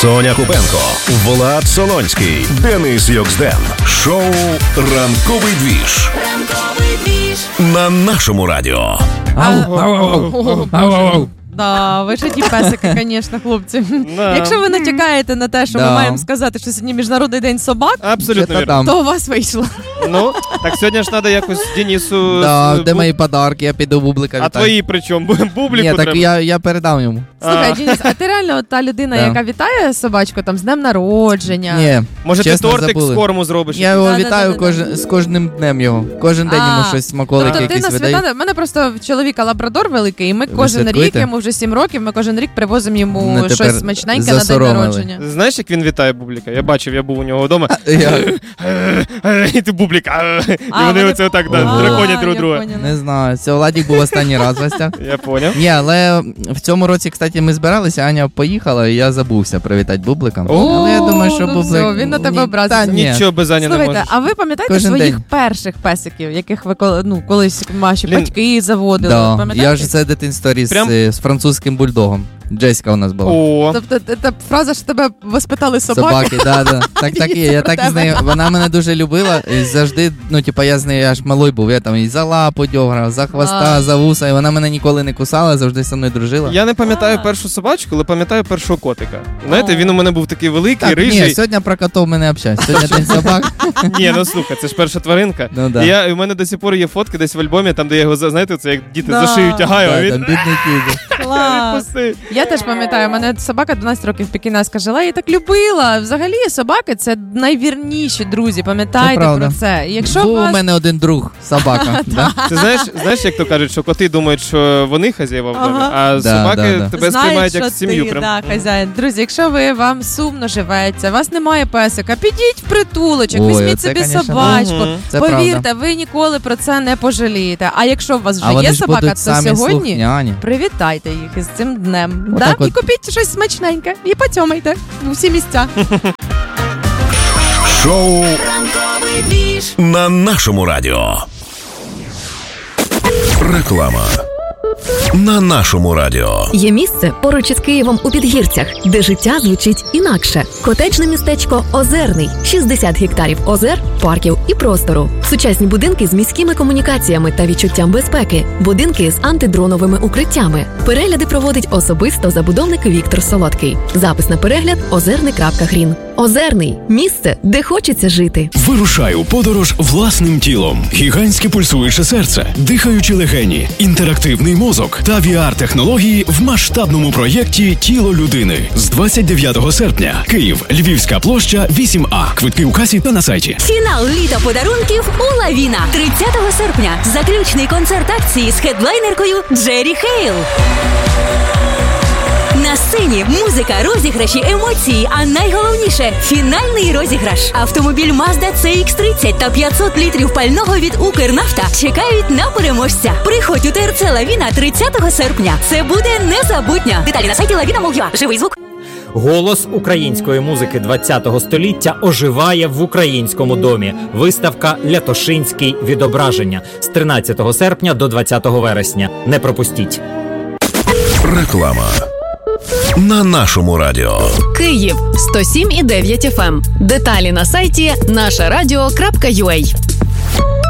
Соня Купенко, Влад Солонський, Денис Йоксден. Шоу «Ранковий двіж». На нашому радіо. Да, ви ж ті песики, звісно, хлопці. Якщо ви натякаєте на те, що ми маємо сказати, що сьогодні Міжнародний день собак, абсолютно вірно, то у вас вийшло. Ну, так сьогодні ж треба якось Денису... Да, де мої подарки, я піду Бублика вітаю. А твої при чому? Бублику Ні, так треба? я передав йому. Слухай, Денис, а ти реально та людина, яка вітає собачку там з днем народження? Ні, може чесно, ти тортик забули. з корму зробиш? Я його вітаю з кожним днем його. Кожен день йому щось смаколики якісь видаю. У мене просто чоловіка лабрадор великий, і ми кожен рік, йому вже 7 років, ми кожен рік привозимо йому щось смачненьке на день народження. Знаєш, як він вітає Бублика? Я бачив, я був у нього вдома. І ти Бублик. І вони оце отак драконять друг друга. Не знаю, це Владик був останній раз в гостях. Я поняв. Ні, але в цьому році, кстати, ми збиралися, Аня поїхала, і я забувся привітати Бублика. Але я думаю, що Бублик... Він на тебе образився. Нічого без Ані не може. Слухайте, а ви пам'ятаєте своїх перших песиків, яких ви колись ваші батьки заводили? Так, я ж це дитинство ріс з французьким бульдогом. Джеська у нас була. Тобто та фраза, що тебе воспитали собаки. Да. Так і є. Я так з нею, вона мене дуже любила і завжди, я з нею аж малий був. Я там і за лапу дьограв, за хвоста, за вуса, і вона мене ніколи не кусала, завжди зі мною дружила. Я не пам'ятаю першу собачку, але пам'ятаю першого котика. Знаєте, він у мене був такий великий, рижий. Ні, сьогодні про котов ми не общаємося. Сьогодні день собак. Ні, ну слухай, це ж перша тваринка. І у мене до сих пор є фотки десь в альбомі, там де я його, знаєте, це як діти за шию тягаю, а він... Клас. Я теж пам'ятаю, у мене собака 12 років пекінеська жила, я її так любила. Взагалі собаки – це найвірніші друзі, пам'ятайте про це. Був у мене один друг, собака. Ти знаєш, як то кажуть, що коти думають, що вони хазяїва в домі, а собаки тебе сприймають як сім'ю. Знають, що ти хазяїн. Друзі, якщо вам сумно живеться, у вас немає песика, підіть в притулочок, візьміть собі собачку. Повірте, ви ніколи про це не пожалієте. А якщо у вас вже є собака, то сьогодні привітайте їх із цим днем. І купіть щось смачненьке, і потьомайте у всі місця. Шоу на нашому радіо. Реклама. На нашому радіо. Є місце поруч із Києвом у Підгірцях, де життя звучить інакше. Котеджне містечко Озерний. 60 гектарів озер, парків і простору. Сучасні будинки з міськими комунікаціями та відчуттям безпеки. Будинки з антидроновими укриттями. Перегляди проводить особисто забудовник Віктор Солодкий. Запис на перегляд озерний.грін. Озерний – місце, де хочеться жити. Вирушай у подорож власним тілом. Гігантське пульсуюче серце, дихаючі легені, інтерактивний мозок та VR-технології в масштабному проєкті «Тіло людини». З 29 серпня. Київ, Львівська площа, 8А. Квитки у касі та на сайті. Фінал літа подарунків у Лавіна. 30 серпня. Заключний концерт акції з хедлайнеркою Джері Хейл. На сцені музика, розіграші, емоції, а найголовніше – фінальний розіграш. Автомобіль Mazda CX-30 та 500 літрів пального від Укрнафта чекають на переможця. Приходь у ТРЦ Лавіна 30 серпня. Це буде незабутньо. Деталі на сайті Lavina.ua. Живий звук. Голос української музики ХХ століття оживає в українському домі. Виставка «Лятошинський відображення» з 13 серпня до 20 вересня. Не пропустіть. Реклама. На нашому радіо. Київ 107,9 FM. Деталі на сайті нашарадіо.ua.